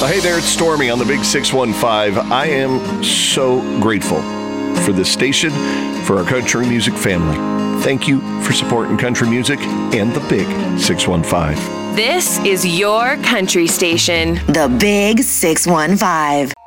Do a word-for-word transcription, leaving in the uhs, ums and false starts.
Well, hey there, it's Stormy on the Big six one five. I am so grateful for this station, for our country music family. Thank you for supporting country music and the Big six one five. This is your country station. The Big six one five.